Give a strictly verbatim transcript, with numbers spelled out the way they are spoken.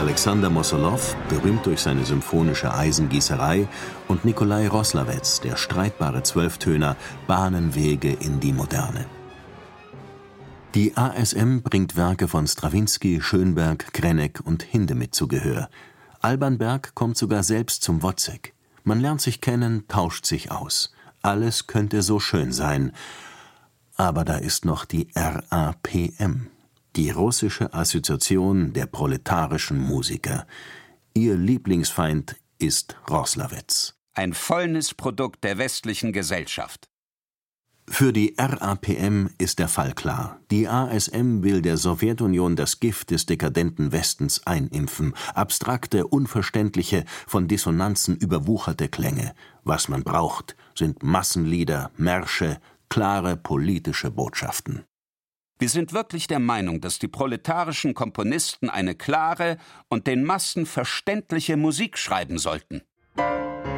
Alexander Mossolow, berühmt durch seine symphonische Eisengießerei, und Nikolai Roslawetz, der streitbare Zwölftöner, bahnen Wege in die Moderne. Die A S M bringt Werke von Strawinsky, Schönberg, Krennek und Hindemith zu Gehör. Alban Berg kommt sogar selbst zum Wozzeck. Man lernt sich kennen, tauscht sich aus. Alles könnte so schön sein. Aber da ist noch die R A P M, die russische Assoziation der proletarischen Musiker. Ihr Lieblingsfeind ist Roslawetz. Ein Fäulnisprodukt der westlichen Gesellschaft. Für die R A P M ist der Fall klar. Die A S M will der Sowjetunion das Gift des dekadenten Westens einimpfen. Abstrakte, unverständliche, von Dissonanzen überwucherte Klänge. Was man braucht, sind Massenlieder, Märsche, klare politische Botschaften. Wir sind wirklich der Meinung, dass die proletarischen Komponisten eine klare und den Massen verständliche Musik schreiben sollten.